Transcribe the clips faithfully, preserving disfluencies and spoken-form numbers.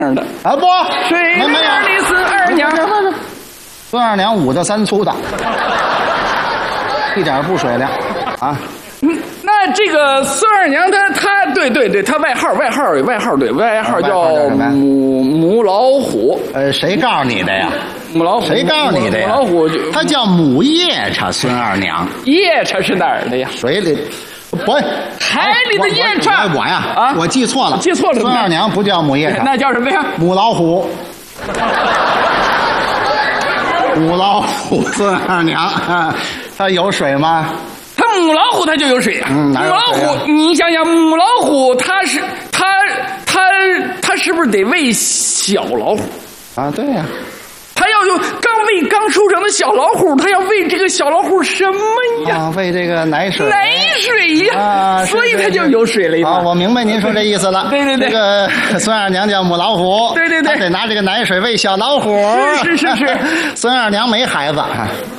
样的啊不， 水没没有里的孙二娘， 孙二娘五的三粗的，一点不水灵啊。 嗯，那这个孙二娘她她对对对，她外号外号外号对外号叫母母老虎。 呃，谁告诉你的呀？ 母老虎？ 谁告诉你的呀？ 母老虎就她叫母夜叉孙二娘。 夜叉是哪儿的呀？ 水里。不， 海里的夜叉。 我呀， 啊， 我记错了， 记错了。 孙二娘不叫母夜叉， 那叫什么呀？ 母老虎。母老虎孙二娘，它有水吗？ 它母老虎它就有水呀。 嗯， 母老虎，你想想，母老虎它是它它它是不是得喂小老虎啊？对呀。 他要用刚喂刚出生的小老虎，他要喂这个小老虎什么呀？ 啊，喂这个奶水。 奶水呀！啊，所以它就有水了。 啊，我明白您说这意思了。 对对对， 这个孙二娘叫母老虎。 对对对， 得拿这个奶水喂小老虎。 是是是是。 孙二娘没孩子，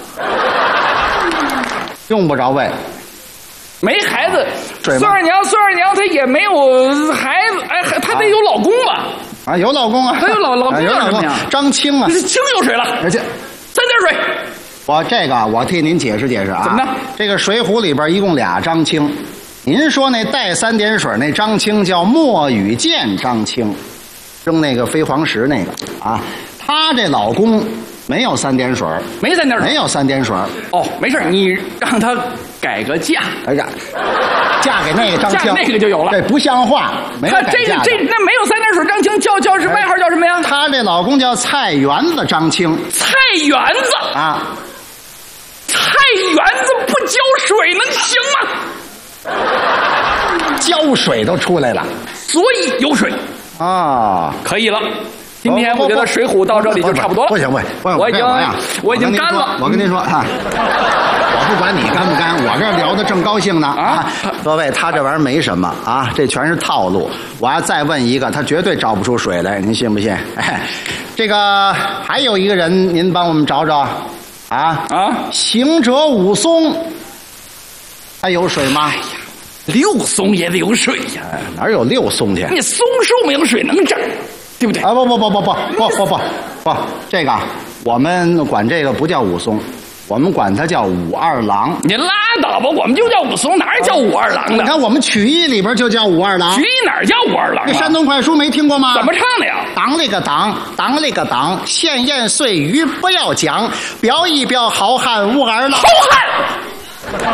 用不着喂。 没孩子。孙二娘，孙二娘她也没有孩子，哎，她得有老公吧？ 啊，有老公啊， 他有老老公有老公，张青啊， 青有水了， 而且三点水。 我这个我替您解释解释啊， 怎么的？ 这个《水浒》里边一共俩张青，您说那带三点水那张青叫墨雨剑张青，扔那个飞黄石那个啊，他这老公没有三点水， 没三点水， 没有三点水。 哦，没事，你让他改个嫁， 哎呀。嫁给那个张青， 那个就有了。 这不像话，没有他这个这那没有三点水张青叫叫是外号叫什么呀？ 他这老公叫菜园子张青。 菜园子啊， 菜园子不浇水能行吗？浇水都出来了， 所以有水啊， 可以了。今天我觉得《水浒》到这里就差不多了。 不行不行， 我已经我已经干了。 我跟您说啊，我不管你干不干，我这聊得正高兴呢啊！各位，他这玩意儿没什么啊，这全是套路。我要再问一个，他绝对找不出水来，您信不信？哎，这个还有一个人，您帮我们找找啊啊！行者武松，他有水吗？ 哎呀，六松也得有水呀， 哪有六松去？ 你松树没有水能长？对不对？ 啊不不不不不不不不不，这个我们管这个不叫武松，我们管它叫武二郎。 你拉倒吧，我们就叫武松，哪叫武二郎的？ 你看我们曲艺里边就叫武二郎。 曲艺哪叫武二郎？ 这山东快书没听过吗？ 怎么唱的呀？ 当了个当，当了个当，闲言碎语不要讲，表一表好汉武二郎。 好汉。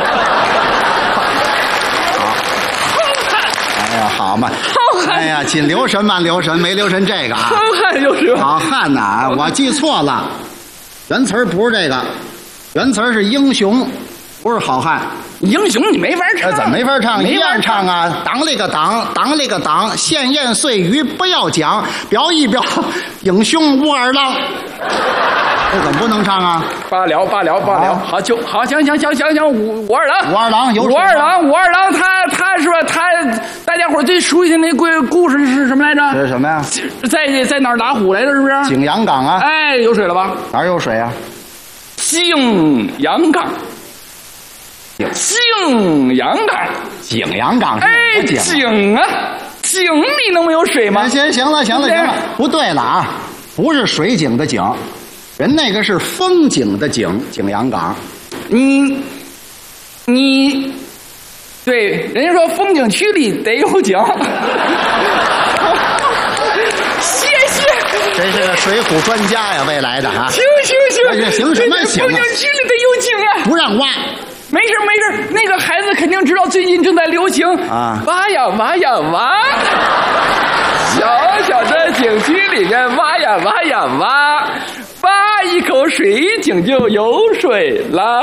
哎呀，好嘛！ 好汉！ 哎呀，仅留神慢留神，没留神这个啊！ 好汉就是好汉呐！我记错了，原词儿不是这个，原词儿是英雄，不是好汉。 英雄你没法唱， 怎么没法唱？ 没一样唱啊！当了个当，当了个当，闲言碎语不要讲，表一表英雄武二郎。这怎么不能唱啊？ 罢了罢了罢了，好就好，行行行行行，武武二郎， 武二郎有武二郎，武二郎，他他是吧？他大家伙最熟悉的那故故事是什么来着？ 这是什么呀？ 在在哪儿打虎来着？是不是？ 景阳冈啊！ 哎，有水了吧？ 哪儿有水啊？ 景阳冈，景阳冈， 景阳冈。 哎，景啊，景里能没有水吗？ 行行了行了行了，不对了啊！不是水井的井。人那个是风景的景，景阳冈。 你你对人家说风景区里得有景。谢谢。 这是个水浒专家呀，未来的啊。 行行行， 行什么行？ 风景区里得有景啊！ 不让挖。 没事没事，那个孩子肯定知道最近正在流行啊，挖呀挖呀挖。小小的景区里面挖呀挖呀挖。挖一口水井就有水了。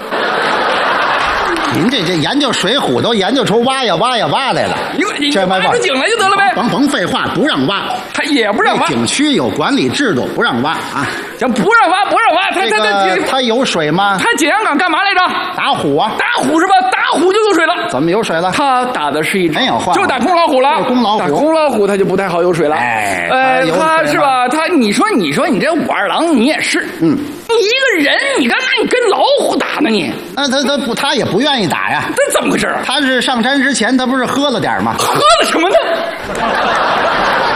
您这这研究水浒都研究出挖呀挖呀挖来了， 你你挖出井来就得了呗。 甭甭废话，不让挖， 他也不让挖。 景区有管理制度，不让挖啊。 行，不让挖，不让挖。他他他他有水吗？ 他景阳冈干嘛来着？ 打虎啊！ 打虎是吧？打虎就有水了。 怎么有水了？ 他打的是一没有话， 就打公老虎了。 公老虎， 打公老虎他就不太好有水了。 哎， 呃，他是吧？他你说你说你这武二郎你也是，嗯，你一个人你干嘛你跟老虎打呢你？ 那他他不他也不愿意打呀。 这怎么回事？ 他是上山之前他不是喝了点吗？ 喝了什么呢？